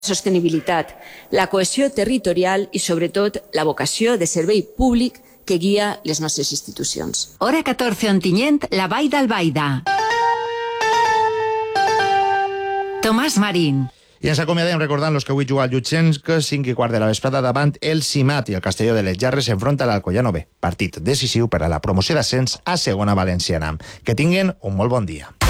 sostenibilitat, la cohesió territorial i, sobretot, la vocació de servei públic que guia les nostres institucions. Hora 14 Ontinyent, la Vall d'Albaida. Tomàs Marín. I ens acomiadem recordant los que avui juga al Llutxensk, 5:15 de la vesprada davant el Simat, i el Castelló de les Jarres s'enfronta a l'Alcoyano B. Partit decisiu per a la promoció d'ascens a segona valenciana. Que tinguen un molt bon dia.